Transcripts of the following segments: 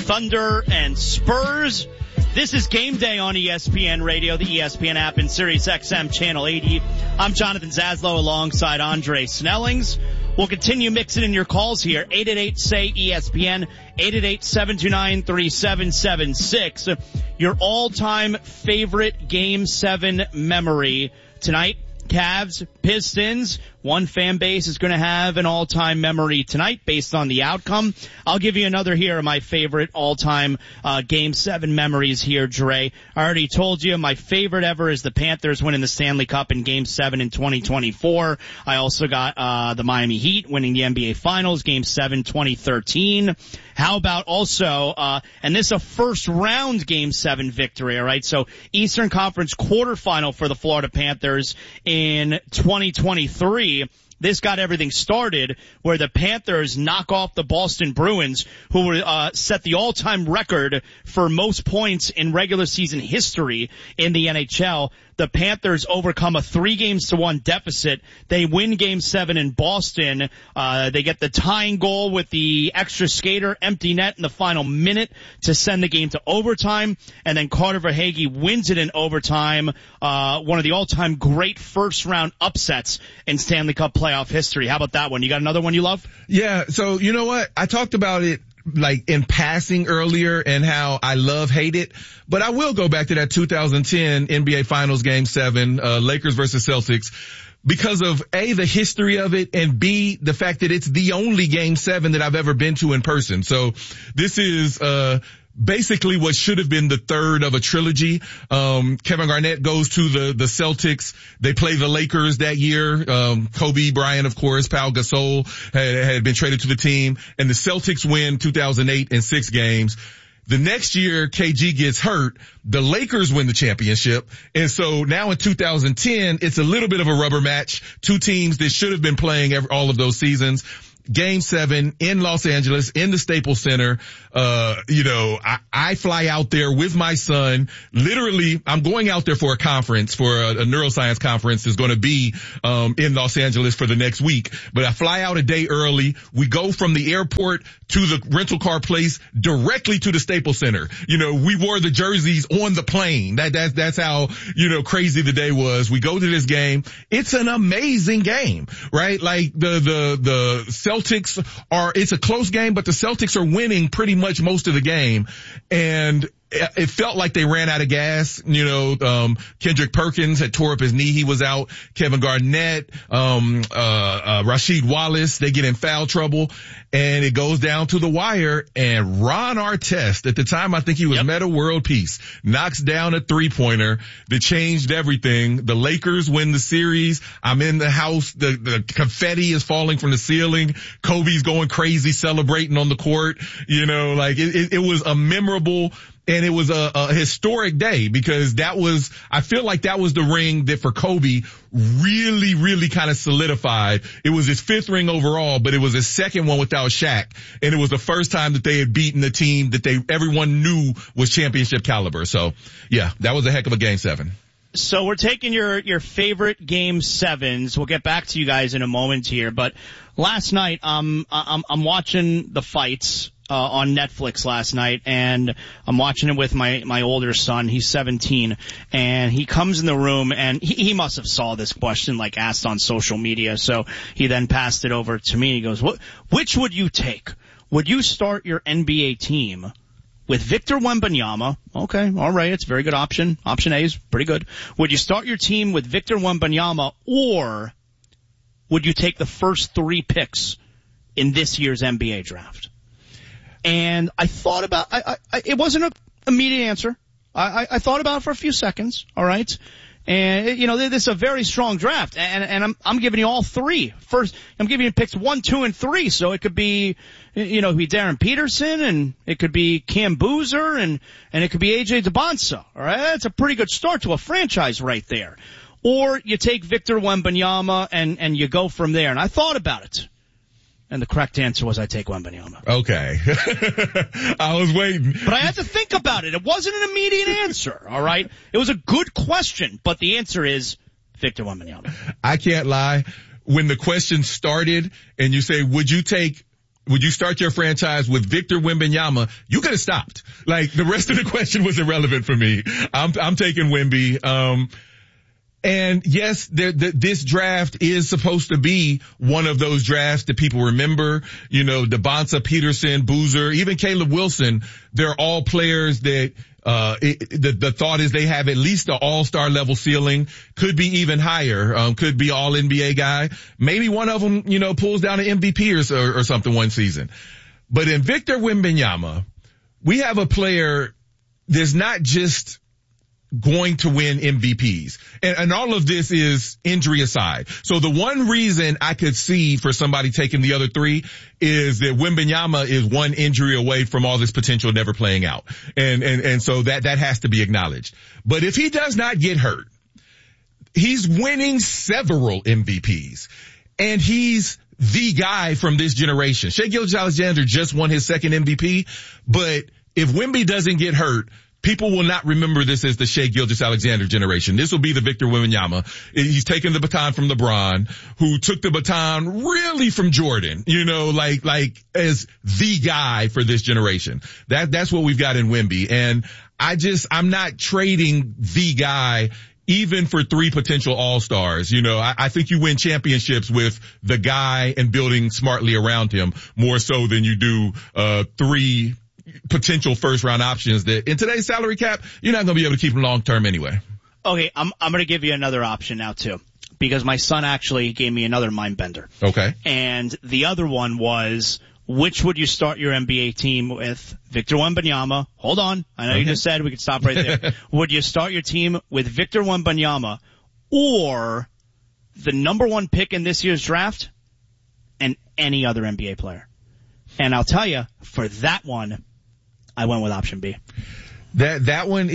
Thunder and Spurs. This is Game Day on ESPN Radio, the ESPN app, and Sirius XM Channel 80. I'm Jonathan Zaslow alongside Andre Snellings. We'll continue mixing in your calls here. 888-SAY-ESPN, 888-729-3776. Your all-time favorite Game 7 memory tonight. Cavs, Pistons. One fan base is going to have an all-time memory tonight based on the outcome. I'll give you another here of my favorite all-time Game 7 memories here, Dre. I already told you my favorite ever is the Panthers winning the Stanley Cup in Game 7 in 2024. I also got the Miami Heat winning the NBA Finals, Game 7 2013. How about also, and this is a first-round Game 7 victory, all right? So Eastern Conference quarterfinal for the Florida Panthers in 2023. This got everything started where the Panthers knock off the Boston Bruins, who were set the all-time record for most points in regular season history in the NHL. The Panthers overcome a 3-1 deficit. They win Game 7 in Boston. They get the tying goal with the extra skater, empty net in the final minute to send the game to overtime. And then Carter Verhaeghe wins it in overtime. One of the all-time great first-round upsets in Stanley Cup playoff history. How about that one? You got another one you love? Yeah, so you know what? I talked about it like in passing earlier and how I hate it, but I will go back to that 2010 NBA Finals Game 7, Lakers versus Celtics, because of A, the history of it, and B, the fact that it's the only Game 7 that I've ever been to in person. So this is, basically what should have been the third of a trilogy. Kevin Garnett goes to the Celtics. They play the Lakers that year. Kobe Bryant, of course, Pau Gasol had been traded to the team, and the Celtics win 2008 in 6 games. The next year, KG gets hurt. The Lakers win the championship. And so now in 2010, it's a little bit of a rubber match. Two teams that should have been playing all of those seasons. Game 7 in Los Angeles in the Staples Center. I fly out there with my son. Literally, I'm going out there for a conference, for a neuroscience conference is going to be, in Los Angeles for the next week. But I fly out a day early. We go from the airport to the rental car place directly to the Staples Center. We wore the jerseys on the plane. That's how, crazy the day was. We go to this game. It's an amazing game, right? Like the Celtics it's a close game, but the Celtics are winning pretty much most of the game. And it felt like they ran out of gas. Kendrick Perkins had tore up his knee. He was out. Kevin Garnett, Rasheed Wallace, they get in foul trouble, and it goes down to the wire. And Ron Artest, at the time, I think he was Meta World Peace, knocks down a 3-pointer that changed everything. The Lakers win the series. I'm in the house. The confetti is falling from the ceiling. Kobe's going crazy celebrating on the court. It was a memorable, and it was a historic day, because I feel like that was the ring that for Kobe really, really kind of solidified. It was his 5th ring overall, but it was his 2nd one without Shaq. And it was the first time that they had beaten the team that everyone knew was championship caliber. So yeah, that was a heck of a Game 7. So we're taking your favorite Game 7s. We'll get back to you guys in a moment here, but last night, I'm watching the fights on Netflix last night, and I'm watching it with my older son. He's 17, and he comes in the room, and he must have saw this question asked on social media, so he then passed it over to me. He goes, which would you take? Would you start your NBA team with Victor Wembanyama? Okay, all right, it's a very good option. Option A is pretty good. Would you start your team with Victor Wembanyama, or would you take the first 3 picks in this year's NBA draft? And I thought about, it wasn't an immediate answer. I thought about it for a few seconds, all right? And, this is a very strong draft, and I'm giving you all 3. First, I'm giving you picks 1, 2, and 3, so it could be, it could be Darren Peterson, and it could be Cam Boozer, and it could be AJ DeBonsa, all right? That's a pretty good start to a franchise right there. Or you take Victor Wembanyama, and you go from there. And I thought about it. And the correct answer was I take Wembanyama. Okay. I was waiting. But I had to think about it. It wasn't an immediate answer, all right? It was a good question, but the answer is Victor Wembanyama. I can't lie. When the question started and you say, would you take would you start your franchise with Victor Wembanyama? You could have stopped. Like, the rest of the question was irrelevant for me. I'm taking Wemby. And yes, this draft is supposed to be one of those drafts that people remember. You know, Devonta Peterson, Boozer, even Caleb Wilson. They're all players that the thought is they have at least an all-star level ceiling, could be even higher, could be all NBA guy. Maybe one of them, you know, pulls down an MVP or something one season. But in Victor Wembanyama, we have a player that's not just going to win MVPs. And all of this is injury aside. So the one reason I could see for somebody taking the other three is that Wembanyama is one injury away from all this potential never playing out. And so that has to be acknowledged. But if he does not get hurt, he's winning several MVPs. And he's the guy from this generation. Shai Gilgeous-Alexander just won his second MVP, but if Wemby doesn't get hurt, people will not remember this as the Shai Gilgeous-Alexander generation. This will be the Victor Wembanyama. He's taken the baton from LeBron, who took the baton really from Jordan, you know, like as the guy for this generation. That's what we've got in Wemby. And I'm not trading the guy even for three potential all-stars. You know, I think you win championships with the guy and building smartly around him more so than you do, three potential first round options that in today's salary cap, you're not going to be able to keep them long term anyway. Okay. I'm going to give you another option now too, because my son actually gave me another mind bender. Okay. And the other one was, which would you start your NBA team with? Victor Wembanyama. Hold on. I know you just said we could stop right there. Would you start your team with Victor Wembanyama or the number one pick in this year's draft and any other NBA player? And I'll tell you, for that one, I went with option B. That's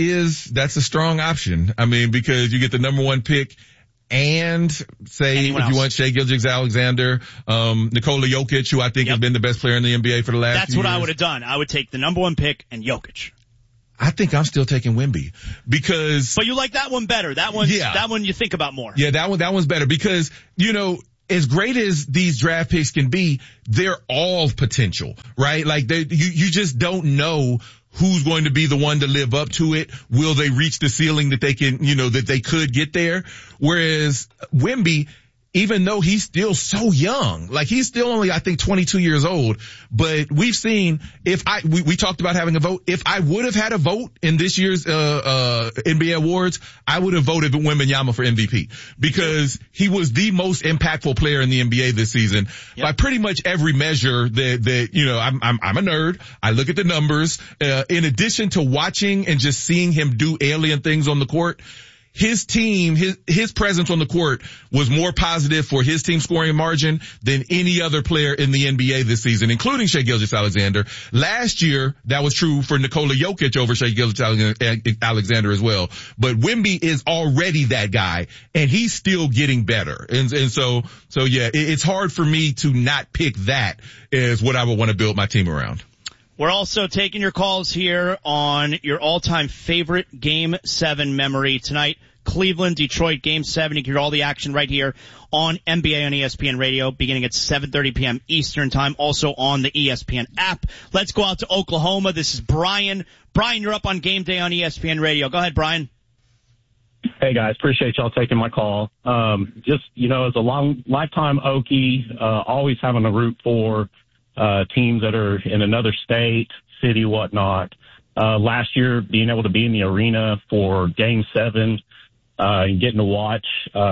a strong option. I mean, because you get the number one pick and say Anyone if else. you want Shai Gilgeous-Alexander, Nikola Jokic, who I think has been the best player in the NBA for the last That's few what years. I would have done. I would take the number one pick and Jokic. I think I'm still taking Wemby because. But you like that one better. That one you think about more. Yeah, that one's better because, you know, as great as these draft picks can be, they're all potential, right? Like you just don't know who's going to be the one to live up to it. Will they reach the ceiling that they can, you know, that they could get there? Whereas Wemby, even though he's still so young, like he's still only, I think, 22 years old, but we've seen we talked about having a vote. If I would have had a vote in this year's, NBA awards, I would have voted Wembanyama for MVP because he was the most impactful player in the NBA this season by pretty much every measure that, you know, I'm a nerd. I look at the numbers, in addition to watching and just seeing him do alien things on the court. His team, his presence on the court was more positive for his team scoring margin than any other player in the NBA this season, including Shai Gilgeous-Alexander. Last year, that was true for Nikola Jokic over Shai Gilgeous-Alexander as well. But Wemby is already that guy, and he's still getting better. And so yeah, it's hard for me to not pick that as what I would want to build my team around. We're also taking your calls here on your all-time favorite Game 7 memory tonight. Cleveland, Detroit, Game 7. You can hear all the action right here on NBA on ESPN Radio beginning at 7:30 p.m. Eastern Time, also on the ESPN app. Let's go out to Oklahoma. This is Brian. Brian, you're up on Game Day on ESPN Radio. Go ahead, Brian. Hey, guys. Appreciate y'all taking my call. Just, you know, as a lifetime Okie, always having a root for teams that are in another state, city, whatnot. Last year, being able to be in the arena for Game 7, and getting to watch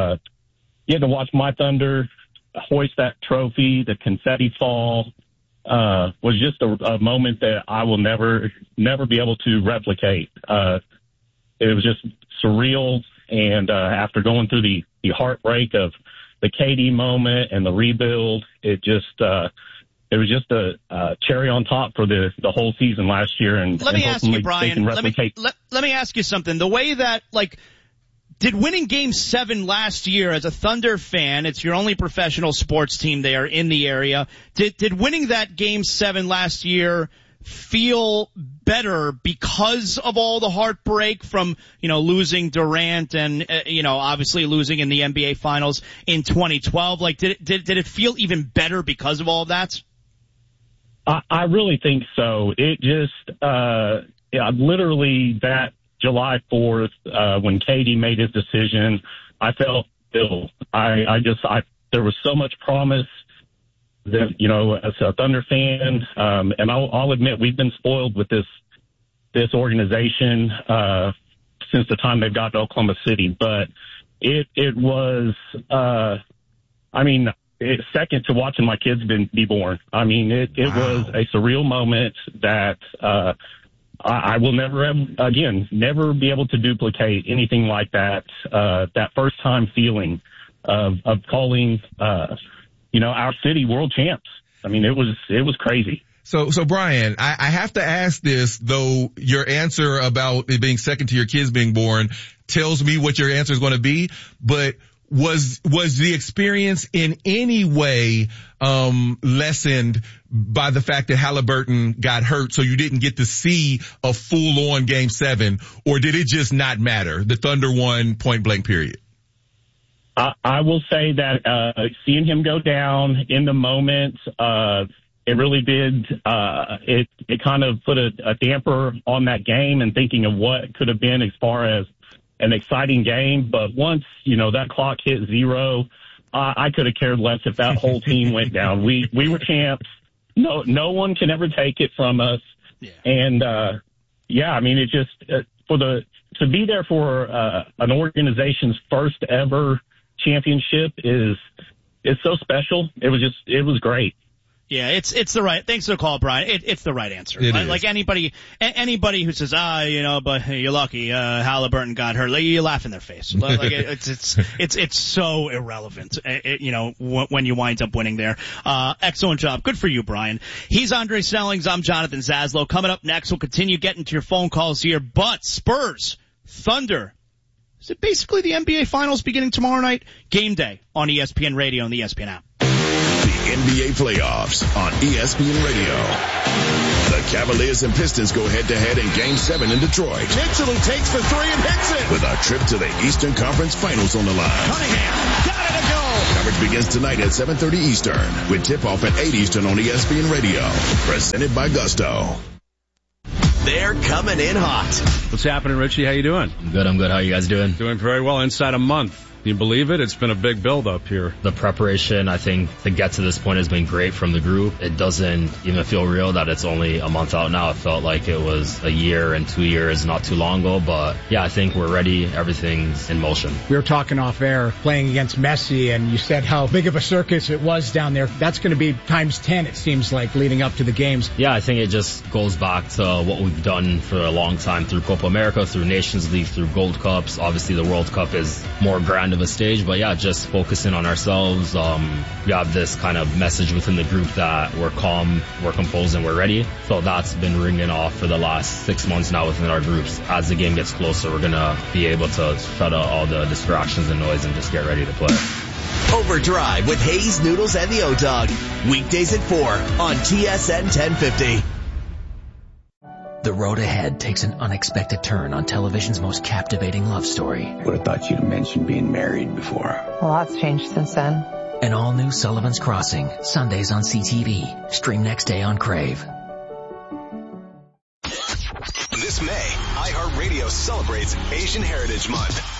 my Thunder hoist that trophy, the confetti fall, was just a moment that I will never be able to replicate. It was just surreal. And, after going through the heartbreak of the KD moment and the rebuild, it was just a cherry on top for the whole season last year. And let me ask you, Brian, let me ask you something. The way that, like, did winning Game 7 last year as a Thunder fan, it's your only professional sports team there in the area, did winning that Game 7 last year feel better because of all the heartbreak from, you know, losing Durant and, you know, obviously losing in the NBA Finals in 2012? Like, did it feel even better because of all of that? I really think so. It just, literally that July 4th, when KD made his decision, I felt ill. There was so much promise that, as a Thunder fan, and I'll admit we've been spoiled with this organization, since the time they've got to Oklahoma City, but it was, it's second to watching my kids be born. I mean, it was a surreal moment that, I will never be able to duplicate anything like that. That first time feeling of calling, our city world champs. I mean, it was crazy. So Brian, I have to ask this, though your answer about it being second to your kids being born tells me what your answer is going to be, but was the experience in any way lessened by the fact that Halliburton got hurt, so you didn't get to see a full-on Game 7, or did it just not matter? The Thunder won point blank, period. I will say that seeing him go down in the moment, it really did. It kind of put a damper on that game and thinking of what could have been as far as an exciting game. But once, that clock hit 0, I could have cared less if that whole team went down. We were champs. No one can ever take it from us. Yeah. And, it just, to be there for, an organization's first ever championship is so special. It was great. Yeah, it's the right. Thanks for the call, Brian. It's the right answer. Like anybody who says, but you're lucky, Halliburton got hurt. Like, you laugh in their face. Like it's so irrelevant. When you wind up winning there. Excellent job. Good for you, Brian. He's Andre Snellings. I'm Jonathan Zaslow. Coming up next, we'll continue getting to your phone calls here. But Spurs, Thunder. Is it basically the NBA Finals beginning tomorrow night? Game day on ESPN Radio and the ESPN app. The NBA playoffs on ESPN Radio. The Cavaliers and Pistons go head-to-head in Game 7 in Detroit. Mitchell, who takes the three and hits it. With a trip to the Eastern Conference Finals on the line. Cunningham, got it to go. Coverage begins tonight at 7:30 Eastern, with tip-off at 8 Eastern on ESPN Radio. Presented by Gusto. They're coming in hot. What's happening, Richie? How you doing? I'm good. How you guys doing? Doing very well. Inside a month. Can you believe it? It's been a big build-up here. The preparation, I think, to get to this point has been great from the group. It doesn't even feel real that it's only a month out now. It felt like it was a year and 2 years not too long ago. But, yeah, I think we're ready. Everything's in motion. We were talking off air, playing against Messi, and you said how big of a circus it was down there. That's going to be times 10, it seems like, leading up to the games. Yeah, I think it just goes back to what we've done for a long time through Copa America, through Nations League, through Gold Cups. Obviously, the World Cup is more grand of a stage, but yeah, just focusing on ourselves. We have this kind of message within the group that we're calm, we're composed, and we're ready. So that's been ringing off for the last 6 months now within our groups. As the game gets closer, we're going to be able to shut out all the distractions and noise and just get ready to play. Overdrive with Hayes, Noodles, and the O-Dog. Weekdays at 4 on TSN 1050. The road ahead takes an unexpected turn on television's most captivating love story. Would have thought you'd have mentioned being married before. A lot's changed since then. An all-new Sullivan's Crossing, Sundays on CTV. Stream next day on Crave. This May, iHeartRadio celebrates Asian Heritage Month.